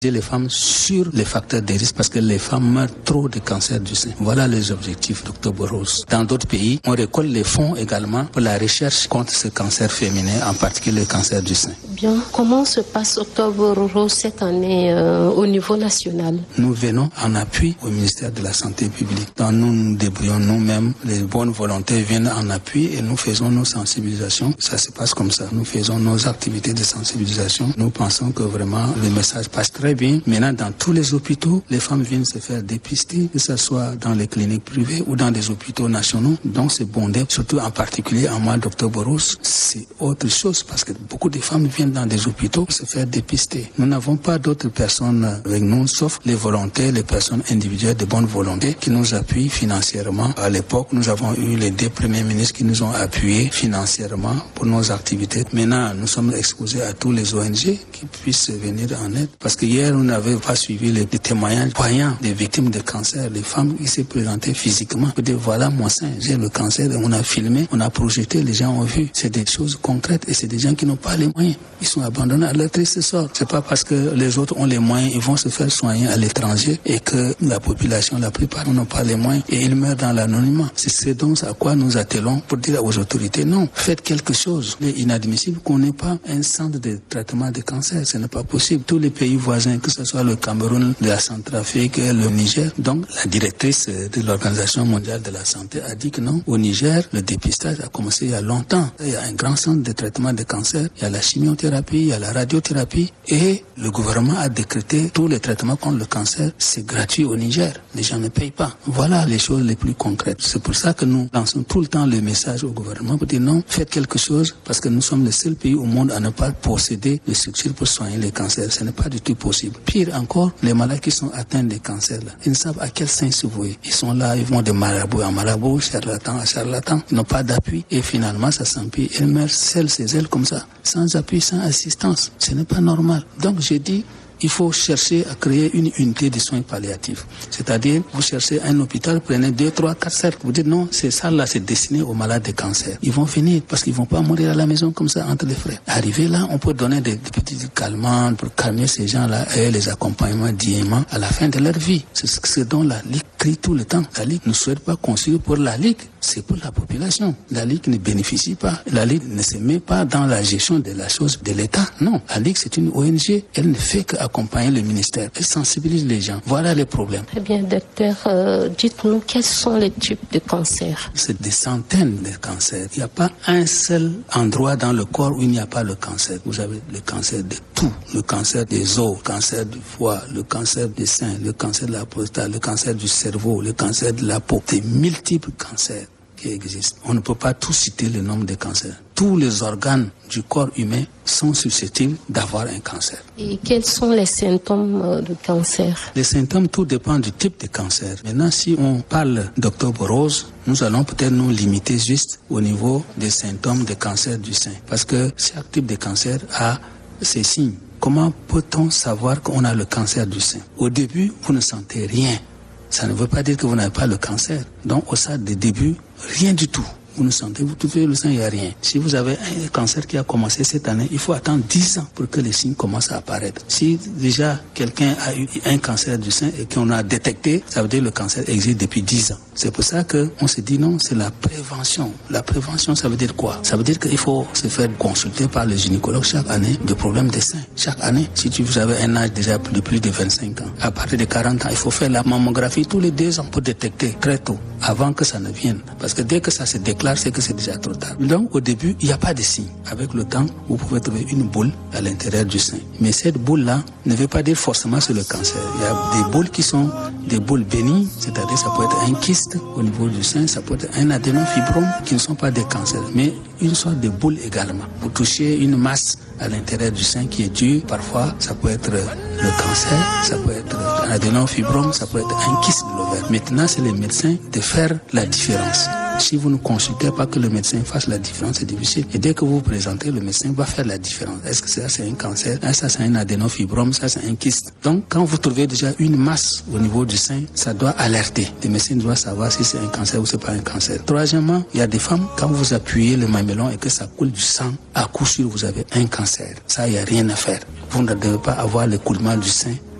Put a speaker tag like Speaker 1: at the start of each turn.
Speaker 1: les femmes sur les facteurs de risque parce que les femmes meurent trop de cancer du sein. Voilà les objectifs d'Octobre Rose. Dans d'autres pays, on récolte les fonds également pour la recherche contre ce cancer féminin, en particulier le cancer du sein.
Speaker 2: Bien, comment se passe Octobre Rose cette année au niveau national?
Speaker 1: Nous venons en appui au ministère de la Santé publique. Donc nous nous débrouillons nous-mêmes, les bonnes volontés viennent en appui et nous faisons nos sensibilisations. Ça se passe comme ça. Nous faisons nos activités de sensibilisation. Nous pensons que vraiment le message passe très bien. Maintenant, dans tous les hôpitaux, les femmes viennent se faire dépister, que ce soit dans les cliniques privées ou dans des hôpitaux nationaux. Donc, c'est bondé, surtout en particulier en mois d'Octobre Rose. C'est autre chose parce que beaucoup de femmes viennent dans des hôpitaux pour se faire dépister. Nous n'avons pas d'autres personnes avec nous, sauf les volontaires, les personnes individuelles de bonne volonté qui nous appuient financièrement. À l'époque, nous avons eu les 2 premiers ministres qui nous ont appuyés financièrement pour nos activités. Maintenant, nous sommes exposés à tous les ONG qui puissent venir en aide parce que hier, on n'avait pas suivi les témoignages poignants des victimes de cancer, les femmes qui s'est présentées physiquement. Pour dire, voilà mon sein, j'ai le cancer, et on a filmé, on a projeté, les gens ont vu. C'est des choses concrètes et c'est des gens qui n'ont pas les moyens. Ils sont abandonnés à leur triste sort. C'est pas parce que les autres ont les moyens, ils vont se faire soigner à l'étranger et que la population, la plupart n'ont pas les moyens et ils meurent dans l'anonymat. C'est donc à quoi nous attelons pour dire aux autorités, non, faites quelque chose. Il est inadmissible qu'on n'ait pas un centre de traitement de cancer. Ce n'est pas possible. Tous les pays voisins, que ce soit le Cameroun, la Centrafrique, le Niger. Donc, la directrice de l'Organisation mondiale de la santé a dit que non, au Niger, le dépistage a commencé il y a longtemps. Il y a un grand centre de traitement de cancer, il y a la chimiothérapie, il y a la radiothérapie et le gouvernement a décrété tous les traitements contre le cancer, c'est gratuit au Niger. Les gens ne payent pas. Voilà les choses les plus concrètes. C'est pour ça que nous lançons tout le temps le message au gouvernement pour dire non, faites quelque chose parce que nous sommes le seul pays au monde à ne pas posséder de structures pour soigner les cancers. Ce n'est pas du tout possible. Pire encore, les malades qui sont atteints de cancer, là, ils ne savent à quel sein se vouer. Ils sont là, ils vont de marabout à marabout, charlatan à charlatan. Ils n'ont pas d'appui et finalement ça s'empire. Ils meurent seuls, ces ailes comme ça, sans appui, sans assistance. Ce n'est pas normal. Donc j'ai dit, il faut chercher à créer une unité de soins palliatifs. C'est-à-dire, vous cherchez un hôpital, prenez 2, 3, 4 cercles. Vous dites non, c'est ça là, c'est destiné aux malades de cancer. Ils vont finir parce qu'ils vont pas mourir à la maison comme ça entre les frères. Arrivé là, on peut donner des petits calmants pour calmer ces gens-là et les accompagnements dignement à la fin de leur vie. C'est ce dont la Ligue crie tout le temps. La Ligue ne souhaite pas construire pour la Ligue, c'est pour la population. La Ligue ne bénéficie pas. La Ligue ne se met pas dans la gestion de la chose de l'État. Non, la Ligue c'est une ONG. Elle ne fait qu'accompagner le ministère. Elle sensibilise les gens. Voilà les problèmes.
Speaker 2: Très bien, docteur. Dites-nous quels sont les types de cancers.
Speaker 1: C'est des centaines de cancers. Il n'y a pas un seul endroit dans le corps où il n'y a pas le cancer. Vous avez le cancer de tout. Le cancer des os, le cancer du foie, le cancer des seins, le cancer de la prostate, le cancer du cerveau, le cancer de la peau. Des multiples cancers qui existent. On ne peut pas tout citer le nombre de cancers. Tous les organes du corps humain sont susceptibles d'avoir un cancer.
Speaker 2: Et quels sont les symptômes du cancer?
Speaker 1: Les symptômes, tout dépend du type de cancer. Maintenant, si on parle d'Octobre Rose, nous allons peut-être nous limiter juste au niveau des symptômes de cancer du sein. Parce que chaque type de cancer a ses signes. Comment peut-on savoir qu'on a le cancer du sein? Au début, vous ne sentez rien. Ça ne veut pas dire que vous n'avez pas le cancer. Donc, au stade de début, rien du tout. Vous ne sentez, vous touchez le sein, il n'y a rien. Si vous avez un cancer qui a commencé cette année, il faut attendre 10 ans pour que les signes commencent à apparaître. Si déjà quelqu'un a eu un cancer du sein et qu'on a détecté, ça veut dire que le cancer existe depuis 10 ans. C'est pour ça qu'on se dit non, c'est la prévention. La prévention, ça veut dire quoi? Ça veut dire qu'il faut se faire consulter par le gynécologue chaque année de problèmes des seins. Chaque année, si vous avez un âge déjà de plus de 25 ans, à partir de 40 ans, il faut faire la mammographie tous les 2 ans pour détecter très tôt, avant que ça ne vienne. Parce que dès que ça se déclare, c'est que c'est déjà trop tard. Donc, au début, il n'y a pas de signe. Avec le temps, vous pouvez trouver une boule à l'intérieur du sein. Mais cette boule-là ne veut pas dire forcément c'est le cancer. Il y a des boules qui sont des boules bénignes, c'est-à-dire ça peut être un kyste au niveau du sein, ça peut être un adénofibrome qui ne sont pas des cancers, mais une sorte de boule également. Vous touchez une masse à l'intérieur du sein qui est dure. Parfois, ça peut être le cancer, ça peut être un adénofibrome, ça peut être un kyste de l'ovaire. Maintenant, c'est les médecins de faire la différence. Si vous ne consultez pas que le médecin fasse la différence, c'est difficile. Et dès que vous vous présentez, le médecin va faire la différence. Est-ce que ça c'est un cancer? Ça c'est un adénofibrome, ça c'est un kyste. Donc quand vous trouvez déjà une masse au niveau du sein, ça doit alerter. Le médecin doit savoir si c'est un cancer ou c'est pas un cancer. Troisièmement, il y a des femmes, quand vous appuyez le mamelon et que ça coule du sang, à coup sûr vous avez un cancer. Ça, il n'y a rien à faire. Vous ne devez pas avoir l'écoulement du sein